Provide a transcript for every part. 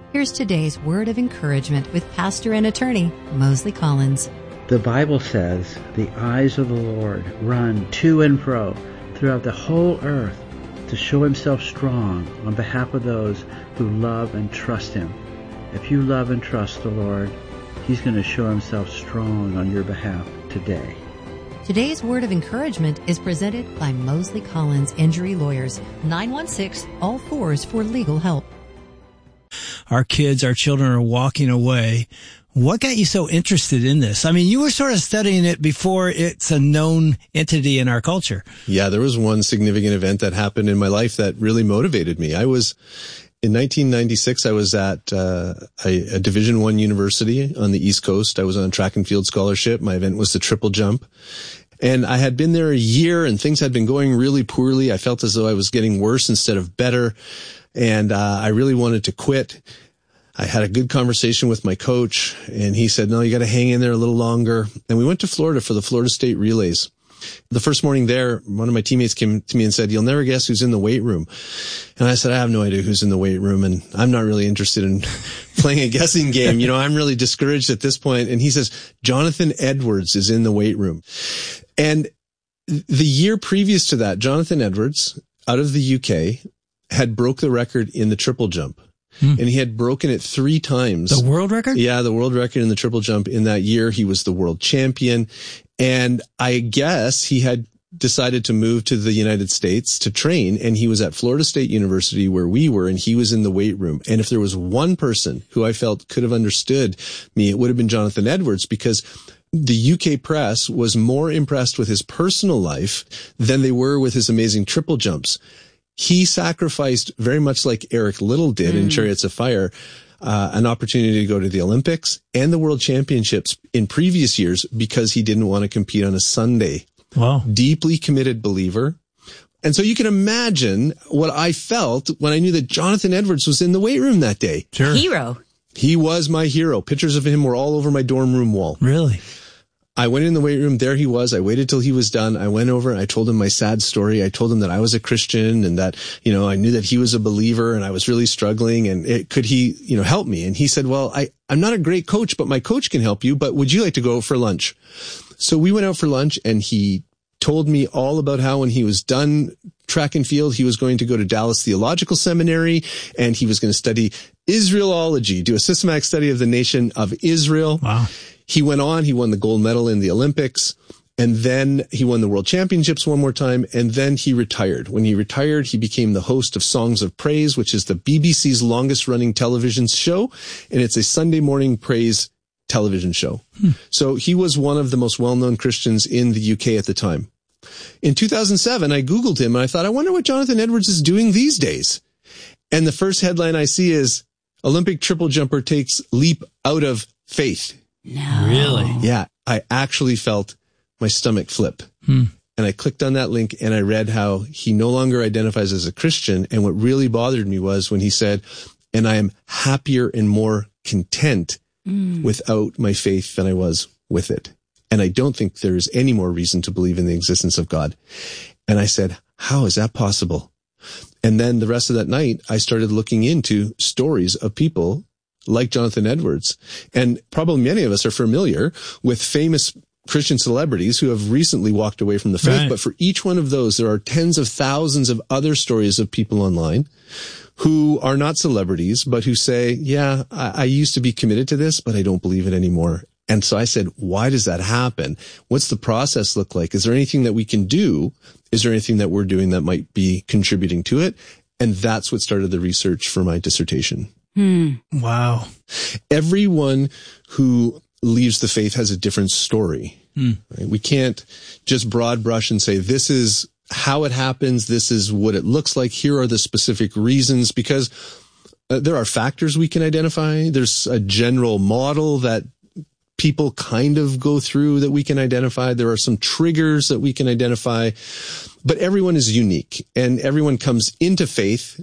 Here's today's word of encouragement with pastor and attorney Mosley Collins. The Bible says, the eyes of the Lord run to and fro throughout the whole earth to show himself strong on behalf of those who love and trust him. If you love and trust the Lord, he's going to show himself strong on your behalf today. Today's word of encouragement is presented by Mosley Collins Injury Lawyers, 916-ALL-4s for legal help. Our kids, our children are walking away. What got you so interested in this? I mean, you were sort of studying it before it's a known entity in our culture. Yeah, there was one significant event that happened in my life that really motivated me. In 1996, I was at a Division I university on the East Coast. I was on a track and field scholarship. My event was the triple jump. And I had been there a year and things had been going really poorly. I felt as though I was getting worse instead of better. And I really wanted to quit. I had a good conversation with my coach and he said, no, you got to hang in there a little longer. And we went to Florida for the Florida State Relays. The first morning there, one of my teammates came to me and said, you'll never guess who's in the weight room. And I said, I have no idea who's in the weight room. And I'm not really interested in playing a guessing game. I'm really discouraged at this point. And he says, Jonathan Edwards is in the weight room. And the year previous to that, Jonathan Edwards out of the UK had broke the record in the triple jump. And he had broken it 3 times. The world record? Yeah, the world record in the triple jump in that year. He was the world champion. And I guess he had decided to move to the United States to train. And he was at Florida State University where we were, and he was in the weight room. And if there was one person who I felt could have understood me, it would have been Jonathan Edwards, because the UK press was more impressed with his personal life than they were with his amazing triple jumps. He sacrificed, very much like Eric Liddell did in Chariots of Fire, an opportunity to go to the Olympics and the World Championships in previous years because he didn't want to compete on a Sunday. Wow. Deeply committed believer. And so you can imagine what I felt when I knew that Jonathan Edwards was in the weight room that day. Sure. Hero. He was my hero. Pictures of him were all over my dorm room wall. Really? I went in the weight room. There he was. I waited till he was done. I went over and I told him my sad story. I told him that I was a Christian and that, I knew that he was a believer and I was really struggling and could he, help me? And he said, well, I'm not a great coach, but my coach can help you, but would you like to go for lunch? So we went out for lunch and he told me all about how when he was done track and field, he was going to go to Dallas Theological Seminary and he was going to study Israelology, do a systematic study of the nation of Israel. Wow. He went on, he won the gold medal in the Olympics, and then he won the World Championships one more time, and then he retired. When he retired, he became the host of Songs of Praise, which is the BBC's longest running television show, and it's a Sunday morning praise television show. So he was one of the most well-known Christians in the UK at the time. In 2007, I Googled him, and I thought, I wonder what Jonathan Edwards is doing these days. And the first headline I see is, Olympic triple jumper takes leap out of faith. No. Really? Yeah, I actually felt my stomach flip. And I clicked on that link and I read how he no longer identifies as a Christian. And what really bothered me was when he said, and I am happier and more content without my faith than I was with it. And I don't think there is any more reason to believe in the existence of God. And I said, how is that possible? And then the rest of that night, I started looking into stories of people like Jonathan Edwards. And probably many of us are familiar with famous Christian celebrities who have recently walked away from the faith. Right. But for each one of those, there are tens of thousands of other stories of people online who are not celebrities, but who say, yeah, I used to be committed to this, but I don't believe it anymore. And so I said, why does that happen? What's the process look like? Is there anything that we can do? Is there anything that we're doing that might be contributing to it? And that's what started the research for my dissertation. Wow. Everyone who leaves the faith has a different story. Right? We can't just broad brush and say, this is how it happens. This is what it looks like. Here are the specific reasons, because there are factors we can identify. There's a general model that people kind of go through that we can identify. There are some triggers that we can identify, but everyone is unique and everyone comes into faith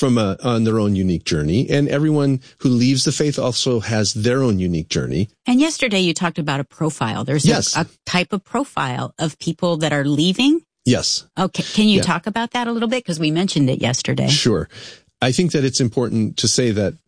on their own unique journey. And everyone who leaves the faith also has their own unique journey. And yesterday you talked about a profile. There's a type of profile of people that are leaving. Yes. Okay. Can you talk about that a little bit? Because we mentioned it yesterday. Sure. I think that it's important to say that